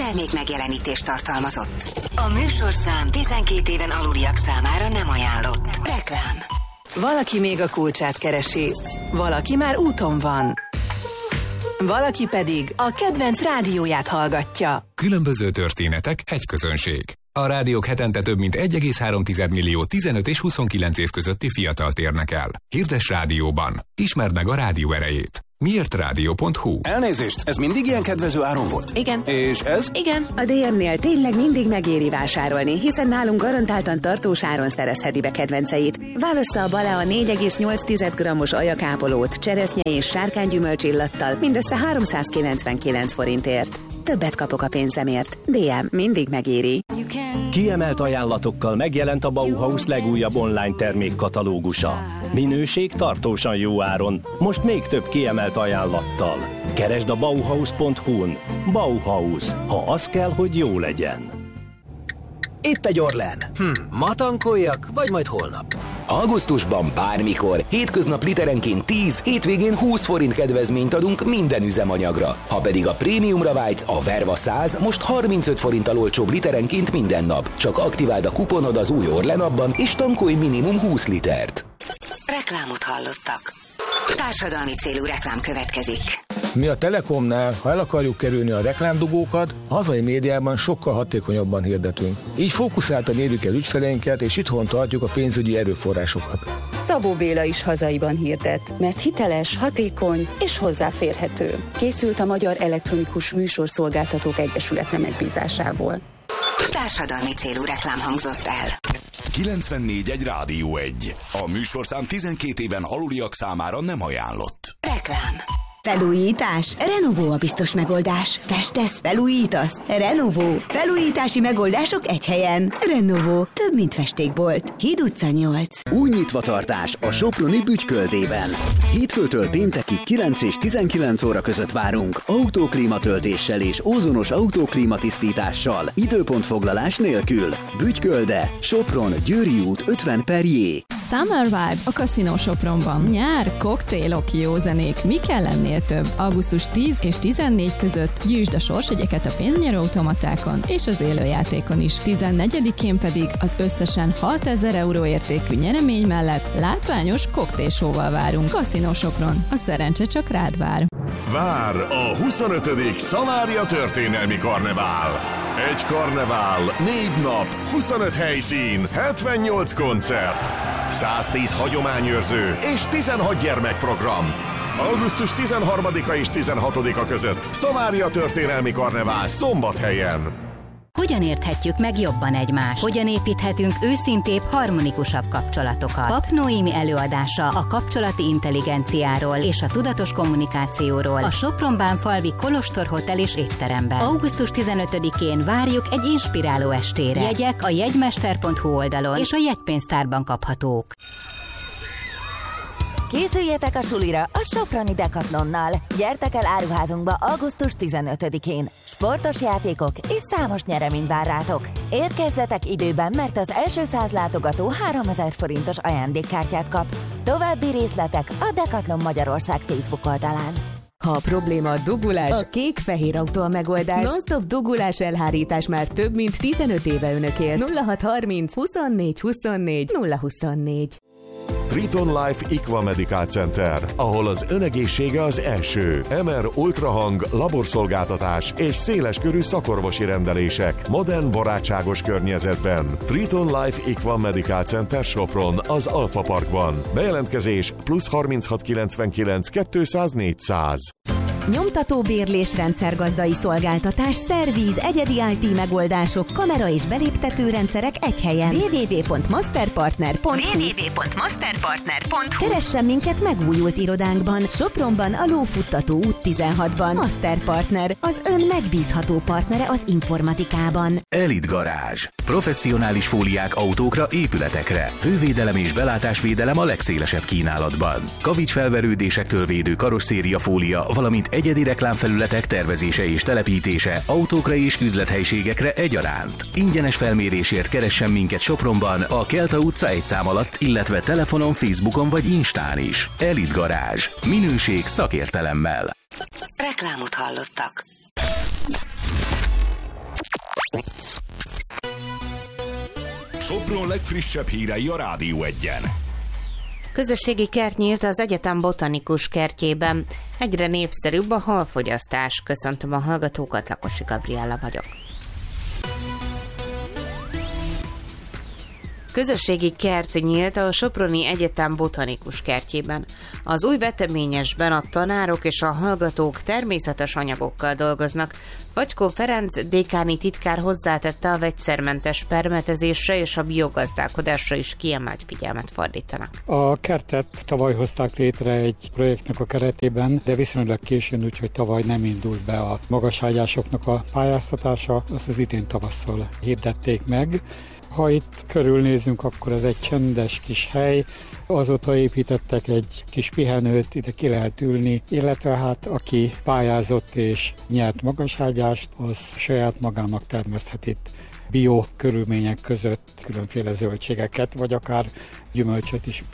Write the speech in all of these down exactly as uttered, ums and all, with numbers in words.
termék megjelenítést tartalmazott. A műsorszám tizenkét éven aluliak számára nem ajánlott. Reklám. Valaki még a kulcsát keresi, valaki már úton van, valaki pedig a kedvenc rádióját hallgatja. Különböző történetek, egy közönség. A rádiók hetente több mint egy egész három millió tizenöt és huszonkilenc év közötti fiatalt érnek el. Hirdess rádióban. Ismerd meg a rádió erejét. miért rádió pont hu. Elnézést, ez mindig ilyen kedvező áron volt? Igen. És ez? Igen. A dé em-nél tényleg mindig megéri vásárolni, hiszen nálunk garantáltan tartós áron szerezheti be kedvenceit. Válassza a Balea négy egész nyolc grammos ajakápolót, cseresznye és sárkánygyümölcs illattal mindössze háromszázkilencvenkilenc forintért. Többet kapok a pénzemért. dé em mindig megéri. Kiemelt ajánlatokkal megjelent a Bauhaus legújabb online termékkatalógusa. Minőség tartósan jó áron, most még több kiemelt ajánlattal. Keresd a bauhaus pont hu-n. Bauhaus, ha az kell, hogy jó legyen. Itt egy Orlen. Hm, ma tankoljak, vagy majd holnap? Augusztusban bármikor, hétköznap literenként tíz, hétvégén húsz forint kedvezményt adunk minden üzemanyagra. Ha pedig a prémiumra vágysz, a Verva száz most harmincöt forinttal olcsóbb literenként minden nap. Csak aktiváld a kuponod az új Orlen appban, és tankolj minimum húsz litert. Reklámot hallottak. Társadalmi célú reklám következik. Mi a Telekomnál, ha el akarjuk kerülni a reklámdugókat, a hazai médiában sokkal hatékonyabban hirdetünk. Így fókuszáltan érjük el ügyfeleinket, és itthon tartjuk a pénzügyi erőforrásokat. Szabó Béla is hazaiban hirdet, mert hiteles, hatékony és hozzáférhető. Készült a Magyar Elektronikus Műsorszolgáltatók Egyesülete megbízásából. Társadalmi célú reklám hangzott el. kilencvennégy egy Rádió egy. A műsorszám tizenkét éven aluliak számára nem ajánlott. Reklám. Felújítás? Renovó a biztos megoldás. Festesz? Felújítasz? Renovó. Felújítási megoldások egy helyen. Renovó. Több, mint festékbolt. Híd utca nyolc. Új nyitvatartás a soproni Bütyköldében. Hétfőtől péntekig kilenc és tizenkilenc óra között várunk. Autóklímatöltéssel és ózonos autóklímatisztítással. Időpontfoglalás nélkül. Bütykölde, Sopron, Győri út ötven per J. Summer Vibe a Casino Sopronban. Nyár, koktélok, jó zenék. Mi kell lennél több? augusztus tíz és tizennégy között gyűjtsd a sorsjegyeket a pénznyerő automatákon és az élőjátékon is. tizennegyedikén pedig az összesen hatezer euró értékű nyeremény mellett látványos koktélsóval várunk. Casino Sopron. A szerencse csak rád vár. Vár a huszonötödik Szamária történelmi karnevál. Egy karnevál, négy nap, huszonöt helyszín, hetvennyolc koncert, száztíz hagyományőrző és tizenhat gyermekprogram. augusztus tizenharmadika és tizenhatodika között Szamária történelmi karnevál Szombathelyen. Hogyan érthetjük meg jobban egymást? Hogyan építhetünk őszintébb, harmonikusabb kapcsolatokat? Pap Noémi előadása a kapcsolati intelligenciáról és a tudatos kommunikációról a Sopron-Bánfalvi Kolostor Hotel és étteremben. augusztus tizenötödikén várjuk egy inspiráló estére. Jegyek a jegymester pont hu oldalon és a jegypénztárban kaphatók. Készüljetek a sulira a Soproni Decathlonnal. Gyertek el áruházunkba augusztus tizenötödikén. Sportos játékok és számos nyeremény vár rátok. Érkezzetek időben, mert az első száz látogató háromezer forintos ajándékkártyát kap. További részletek a Decathlon Magyarország Facebook oldalán. Ha a probléma a dugulás, a kék-fehér autó a megoldás. Non-stop dugulás elhárítás már több mint tizenöt éve önökért. nulla hat harminc huszonnégy huszonnégy nulla huszonnégy. Triton Life Equa Medical Center, ahol az önegészsége az első. em er ultrahang, laborszolgáltatás és széleskörű szakorvosi rendelések modern, barátságos környezetben. Triton Life Equa Medical Center Sopron az Alfa Parkban. Bejelentkezés plusz harminchat kilencvenkilenc kétszáz négyszáz. Nyomtató bérlés, rendszergazdai szolgáltatás, szervíz, egyedi í té megoldások, kamera és beléptető rendszerek egy helyen. double-u double-u double-u pont masterpartner pont hu double-u double-u double-u pont masterpartner pont hu. Keressen minket megújult irodánkban, Sopronban, a Lófuttató út tizenhatban. Masterpartner, az ön megbízható partnere az informatikában. Elite Garázs. Professzionális fóliák autókra, épületekre. Hővédelem és belátásvédelem a legszélesebb kínálatban. Kavicsfelverődésektől védő karosszéria fólia, valamint egyedi reklámfelületek tervezése és telepítése autókra és üzlethelyiségekre egyaránt. Ingyenes felmérésért keressen minket Sopronban, a Kelta utca egy szám alatt, illetve telefonon, Facebookon vagy Instán is. Elite Garázs. Minőség szakértelemmel. Reklámot hallottak. Sopron legfrissebb hírei a Rádió Egyen. Közösségi kert nyílt az egyetem botanikus kertjében. Egyre népszerűbb a halfogyasztás. Köszöntöm a hallgatókat, Lakosi Gabriella vagyok. Közösségi kert nyílt a Soproni Egyetem botanikus kertjében. Az új veteményesben a tanárok és a hallgatók természetes anyagokkal dolgoznak. Facskó Ferenc dékáni titkár hozzátette, a vegyszermentes permetezésre és a biogazdálkodásra is kiemelt figyelmet fordítanak. A kertet tavaly hozták létre egy projektnek a keretében, de viszonylag későn, úgyhogy tavaly nem indult be a magaságyásoknak a pályáztatása, azt az idén tavasszal hirdették meg. Ha itt körülnézünk, akkor ez egy csendes kis hely, azóta építettek egy kis pihenőt, ide ki lehet ülni, illetve hát aki pályázott és nyert magaságyást, az saját magának termeszthet itt bio körülmények között különféle zöldségeket, vagy akár gyümölcsöt is.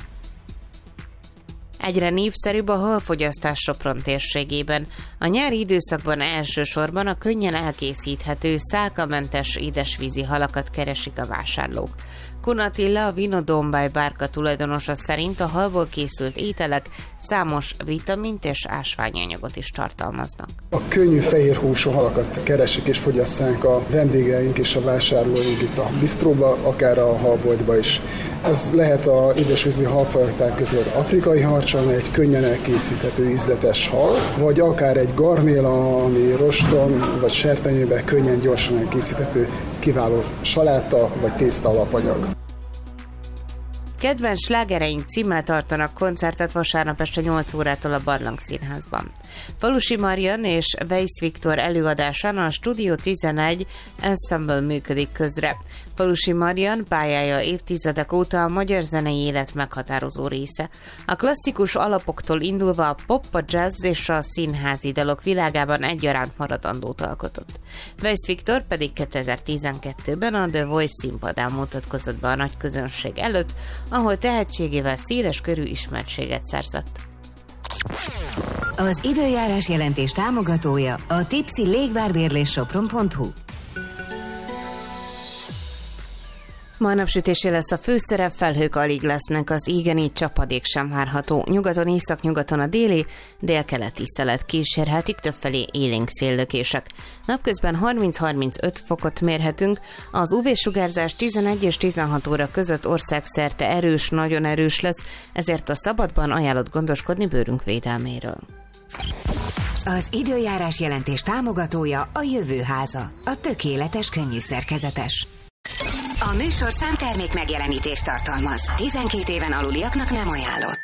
Egyre népszerűbb a halfogyasztás Sopron térségében. A nyári időszakban elsősorban a könnyen elkészíthető, szálkamentes édesvízi halakat keresik a vásárlók. Kun Attila, a Vinodombáj bárka tulajdonosa szerint a halból készült ételek számos vitamint és ásványanyagot is tartalmaznak. A könnyű fehérhúsú halakat keresik és fogyasszák a vendégeink és a vásárlóink itt a bistróba, akár a halboltba is. Ez lehet az édesvízi halfajták közül afrikai harcsa, egy könnyen elkészíthető ízletes hal, vagy akár egy garnéla, ami roston vagy serpenyőben könnyen, gyorsan elkészíthető kiváló saláta vagy tészta alapanyag. Kedvenc slágereink címmel tartanak koncertet vasárnap este nyolc órától a Barlang Színházban. Falusi Marian és Weiss Viktor előadásán a Studio tizenegy ensemble működik közre. Falusi Marian pályája évtizedek óta a magyar zenei élet meghatározó része. A klasszikus alapoktól indulva a pop, a jazz és a színházi dalok világában egyaránt maradandót alkotott. Weiss Viktor pedig kétezer-tizenkettőben a The Voice színpadán mutatkozott be a nagy közönség előtt, ahol tehetségével széles körű ismertséget szerzett. Az időjárás jelentés támogatója a Tipsy légvárbérlés sopron pont hu. Ma napsütésé lesz a főszerep, felhők alig lesznek, az égen így csapadék sem várható. Nyugaton, északnyugaton a déli, délkeleti szelet kísérhetik, többfelé élénk széllökések. Napközben harminc-harmincöt fokot mérhetünk, az ú vé-sugárzás tizenegy és tizenhat óra között országszerte erős, nagyon erős lesz, ezért a szabadban ajánlott gondoskodni bőrünk védelméről. Az időjárás jelentés támogatója a Jövőháza, a tökéletes könnyű szerkezetes. A műsorszám termék megjelenítést tartalmaz. tizenkét éven aluliaknak nem ajánlott.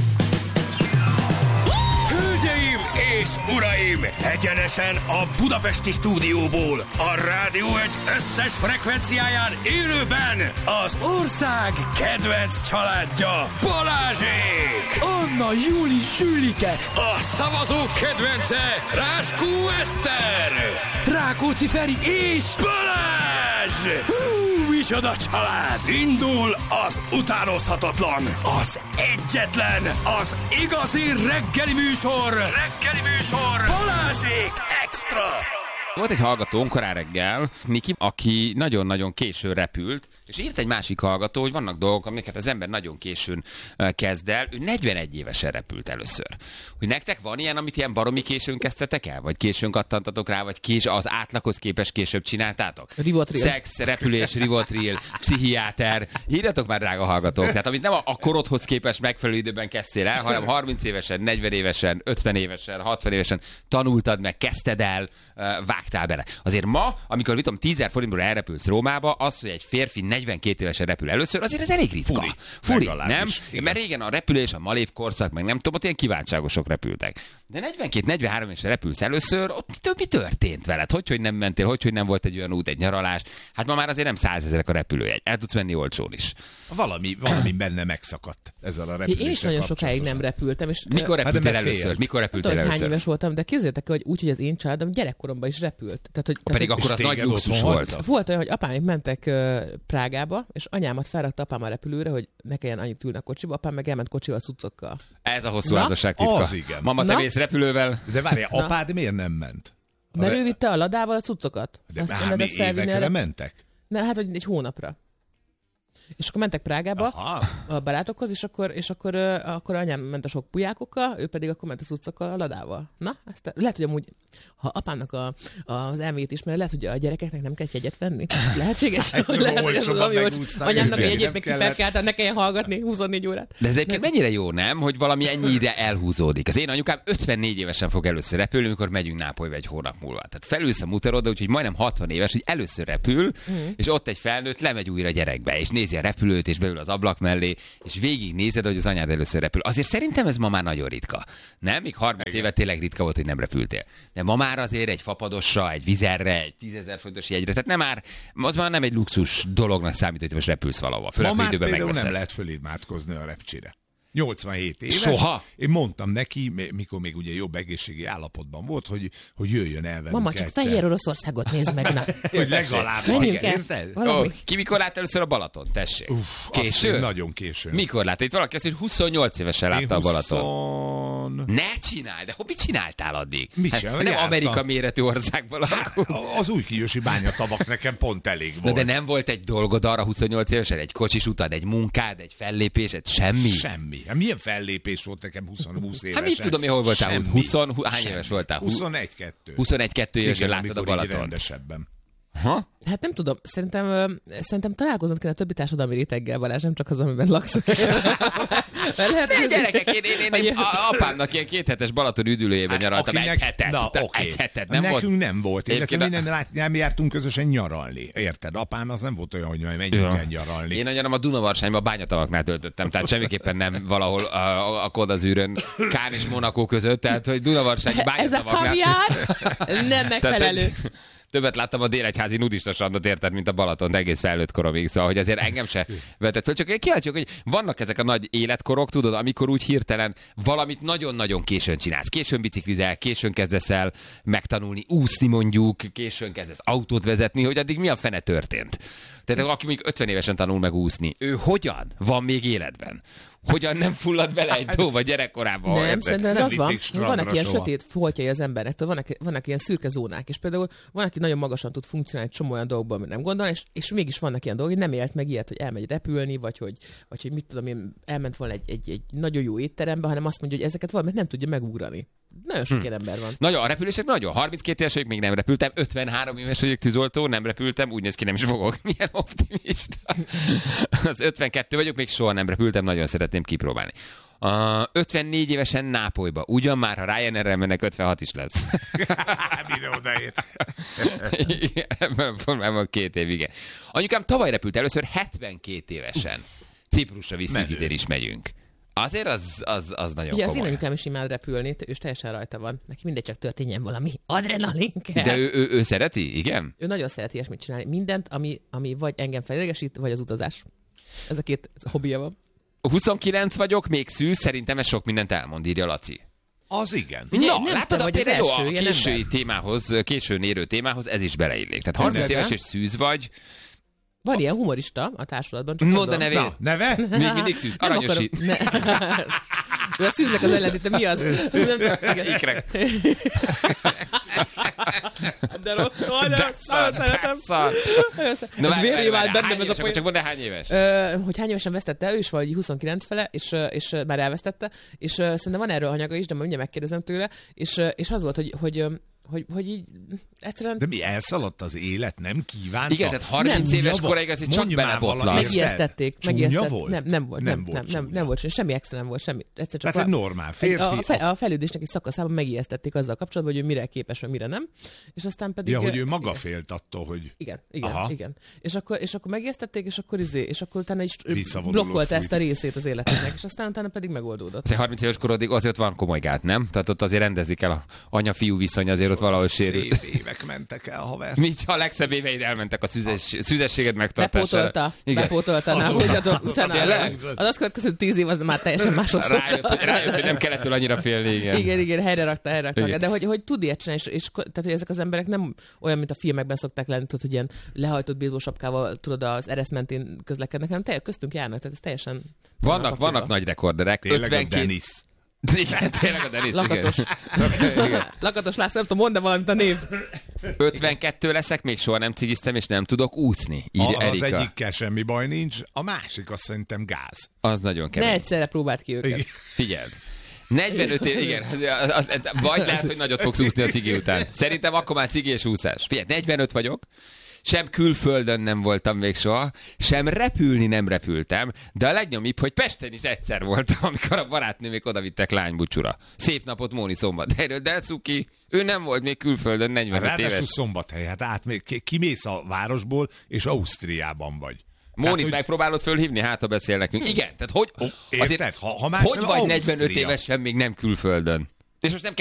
Hölgyeim és uraim! Egyenesen a budapesti stúdióból, a Rádió egy összes frekvenciáján élőben az ország kedvenc családja, Balázsék! Anna, Júli, Sülike, a szavazók kedvence, Ráskó Eszter, Rákóczi Feri és Balázs! Hú, micsoda család! Indul az utánozhatatlan, az egyetlen, az igazi reggeli műsor! Reggeli műsor! Balázsék Extra! Volt egy hallgatón korán reggel, Niki, aki nagyon-nagyon későn repült, és írt egy másik hallgató, hogy vannak dolgok, amiket az ember nagyon későn kezd el. Ő negyvenegy évesen repült először. Hogy nektek van ilyen, amit ilyen baromi későn kezdtetek el? Vagy későn kattantatok rá, vagy kés, az átlaghoz képest később csináltátok? Rivotril. Szex, repülés, rivotril, pszichiáter. Írjatok már, drága hallgatók. Tehát amit nem a, a korodhoz képest megfelelő időben kezdtél el, hanem harminc évesen, negyven évesen, ötven évesen, hatvan évesen tanultad meg, kezdted el, vágtál bele. Azért ma, amikor mit tudom, tízezer forintból elrepülsz Rómába, az, hogy egy férfi negyvenkét évesen repül először, azért ez elég ritka. Furi. Furi, nem? Igen. Mert régen a repülés, a malév korszak, meg nem tudom, ott ilyen kívánságosok repültek. De negyvenkét-negyvenhárom évesen repülsz először, ott mi, mi történt veled? Hogy, hogy nem mentél, hogy, hogy nem volt egy olyan út, egy nyaralás? Hát ma már azért nem százezerek a repülőjegy. El tudsz menni olcsón is. Valami, valami benne megszakadt ezzel a repüléssel. Én is nagyon sokáig nem repültem. És mikor repültél hát, először? Mikor repültél tudom, először? Hány éves voltam, de képzeljétek, hogy úgy, hogy az én családom gyerekkoromban is repült. Tehát, hogy, pedig tehát, akkor az nagy luxus volt. Volt olyan, hogy apámék mentek uh, Prágába, és anyámat felrakta apám a repülőre, hogy ne kelljen annyit ülni a kocsiba, apám meg elment kocsival, cuccokkal. Ez a hosszú házasság titka. Mama, te mész repülővel. De várjál, apád miért nem ment? Mert ő vitte a ladával a cuccokat. De Azt már mi évekre mentek? Ne, hát hogy egy hónapra. És akkor mentek Prágába Aha. a barátokhoz, és akkor, és akkor, uh, akkor anyám ment a sok pulyákokkal, ő pedig akkor ment a cuccokkal a ladával. Na, ezt lehet, hogy amúgy, ha apámnak a, az elmét ismer, lehet, hogy a gyerekeknek nem kell jegyet venni. Lehetséges? lehet, hogy ez az, hogy anyámnak egy jegyet meg kiperkálta, ne kelljen hallgatni huszonnégy órát. De ez egyébként mennyire jó, nem? Hogy valami ennyi ide elhúzódik. Az én anyukám ötvennégy évesen fog először repülni, amikor megyünk Nápolyba egy hónap múlva. Tehát felülsz a muterodra, úgyhogy majdnem hatvan éves, hogy először repül, mm. és ott egy felnőtt lemegy újra gyerekbe, és nézi a repülőt, és beül az ablak mellé, és végig nézed, hogy az anyád először repül. Azért szerintem ez ma már nagyon ritka. Nem? Még harminc éve tényleg ritka volt, hogy nem repültél. De ma már azért egy fapadosra, egy vizerre, egy tízezer fontos jegyre, tehát nem már, az már nem egy luxus dolognak számít, hogy most repülsz valahova. Ma már például nem lehet fölidmátkozni a repcsire. nyolcvanhét éves. Soha? Én mondtam neki, mikor még ugye jobb egészségi állapotban volt, hogy, hogy jöjjön el velünk Mama, csak Fehér Oroszországot nézd meg. Na. Hogy legalább. Menjünk el. Oh, ki mikor látta először a Balaton? Tessék. Uf, késő? Nagyon késő. Mikor látta? Itt valaki azt, hogy huszonnyolc évesen látta a Balaton. huszon... Ne csinálj, de hogy mit csináltál addig? Mit hát, csinál, nem Amerika méretű országban lakó. Az újkijósi bányatavak nekem pont elég volt. De, de nem volt egy dolgod arra huszonnyolc évesen? Egy kocsis utad, egy munkád, egy fellépésed, semmi? Semmi. Milyen fellépés volt nekem húsz évesen? Hát mit tudom, mi hol voltál? húsz, hány semmi. Éves voltál? huszonegy kettő huszonegy kettő évesen láttad a Balaton. Rendesebben. Ha? Hát nem tudom, szerintem, szerintem találkoznod kell a többi társadalmi réteggel, Balázs, nem csak az, amiben laksz. Lehet, de gyerekek, én, én, én, én apámnak ilyen kéthetes Balaton üdülőjében nyaraltam, egy hetet. Na, okay. Egy hetet, nem Nekünk volt? nem volt, illetve mi nem, nem jártunk közösen nyaralni. Érted? Apám az nem volt olyan, hogy majd menjünk el nyaralni. Én a nyaram a Dunavarsányban bányatavaknál töltöttem, tehát semmiképpen nem valahol a, a Kodazűrön, Kán és Monaco között, tehát hogy Dunavarsány bányatavaknál. Ez a kaviár nem megfelelő. Többet láttam a délegyházi nudista strandot, érted, mint a Balaton, de egész felnőtt koromig, szóval, hogy azért engem se vetett föl. Csak kíváncsi, hogy vannak ezek a nagy életkorok, tudod, amikor úgy hirtelen valamit nagyon-nagyon későn csinálsz. Későn biciklizel, későn kezdesz el megtanulni úszni mondjuk, későn kezdesz autót vezetni, hogy addig mi a fene történt. Tehát aki még ötven évesen tanul meg úszni, ő hogyan van még életben? Hogyan nem fullad bele egy tóba gyerekkorában? Nem, érted? szerintem ez nem az van, vannak ilyen soha. sötét foltjai az emberektől, vannak, vannak ilyen szürke zónák, és például van, aki nagyon magasan tud funkcionálni egy csomó olyan dolgokban, amit nem gondol, és, és mégis vannak ilyen dolgok, hogy nem élt meg ilyet, hogy elmegy repülni, vagy hogy, vagy hogy mit tudom én, elment volna egy, egy, egy nagyon jó étterembe, hanem azt mondja, hogy ezeket valamit nem tudja megugrani. Nagyon sok hm. ilyen ember van. Nagyon, a repülések nagyon. harminckét éves vagyok, még nem repültem, ötvenhárom éves vagyok tűzoltó, nem repültem, úgy néz ki, nem is fogok. Milyen optimista. Az ötvenkettő vagyok, még soha nem repültem, nagyon szeretném kipróbálni. Uh, ötvennégy évesen Nápolyba. Ugyan már, ha Ryanair-rel mennek, ötvenhat is lesz. Mire odaér? Ebben formában két év, igen. Anyukám tavaly repült először hetvenkét évesen. Ciprusra visszük, idén is megyünk. Azért az, az, az nagyon ugye, komoly. Az én anyukám is imád repülni, ő teljesen rajta van. Neki mindegy, csak történjen valami adrenalin kell. De ő, ő, ő szereti, igen? Ő nagyon szereti ilyesmit csinálni. Mindent, ami, ami vagy engem felidegesít, vagy az utazás. Ez a két hobbija van. huszonkilenc vagyok, még szűz, szerintem ez sok mindent elmond, írja Laci. Az igen. Na, nem látod, te a vagy az például első a ilyen késői ember. témához, későn érő témához ez is beleillik. Tehát harminc éves és szűz vagy. Van ilyen humorista a társulatban. Csak Mondd a nevét. Na, neve? Még mindig szűz. Aranyosít. A szűznek az ellentéte mi az? Ikrek. De rossz, vagy, de szar, szeretem. Na, ez vérjé vált bennem ez a poén. Csak mondd el, hány éves? Uh, hogy hány évesen vesztette el, ő is vagy huszonkilenc fele, és, és már elvesztette, és uh, szerintem van erről anyaga is, de majd mindjárt megkérdezem tőle, és, uh, és az volt, hogy, hogy Hogy, hogy így egyszerűen... De mi, elszaladt az élet, nem kívánta? Igen, tehát harminc nem, éves koráig azért csak belebotlasz. Megijesztették. Csúnya volt? Nem, nem volt. Nem, nem, volt nem, nem, nem volt. Semmi extra nem volt. Semmi. Egyszer csak tehát a, egy normál férfi. A, fe, a fejlődésnek egy szakaszában megijesztették azzal kapcsolatban, hogy ő mire képes, vagy mire nem. És aztán pedig... Ja, hogy ő maga igen. félt attól, hogy... Igen, igen, Aha. igen. És akkor, és akkor megijesztették, és akkor izé, és akkor utána is blokkolta ezt a részét az életének, és aztán utána pedig megoldódott. Azért harminc éves korodig azért van komoly gát, nem? Tehát ott azért rendezik el a anya-fiú viszony, azért ott valahol sérült. mentek el, haver. Mit, ha a legszebb éveid elmentek a szüzes, szüzességed megtartására. Bepótolta. Bepótolta. Na, úgy adott, utána az azt következő tíz év, az már teljesen máshoz rájött, hogy, rájött, hogy nem kellett tőle annyira félni, igen. Igen, igen, helyre rakta, helyre rakta. De hogy, hogy tud ilyet csinálni, és, és tehát, hogy ezek az emberek nem olyan, mint a filmekben szokták lenni, tudod, hogy ilyen lehajtott bízósapkával, tudod, az eresz mentén közlekednek, hanem te, köztünk járnak, tehát ez teljesen... Vannak, vannak nagy rekorderek. Tényleg ötvenkét... a Dennis. Igen, tényleg a Denis. Lakatos. Lakatos László, nem tudom, mondd valamit a név. ötvenkettő leszek, még soha nem cigiztem, és nem tudok úszni. Írja a, az Erika. egyikkel semmi baj nincs, a másik azt szerintem gáz. Az nagyon kemény. Ne egyszerre próbáld ki őket. Igen. Figyeld. negyvenöt év, igen, az, az, az, vagy lehet, hogy nagyot fogsz úszni a cigi után. Szerintem akkor már cigi és úszás. Figyelj, negyvenöt vagyok, sem külföldön nem voltam még soha, sem repülni nem repültem, de a legnyomibb, hogy Pesten is egyszer voltam, amikor a barátnőmék odavittek lánybúcsúra. Szép napot, Móni Szombathelyről, de cuki, ő nem volt még külföldön negyvenöt éves. Ráadásul Szombathely, hát át, kimész a városból, és Ausztriában vagy. Mónit hogy... megpróbálod fölhívni, hát ha beszél nekünk. Igen, tehát hogy, oh, azért, érted? Ha, ha más hogy vagy Ausztria. negyvenöt évesen még nem külföldön? És most nem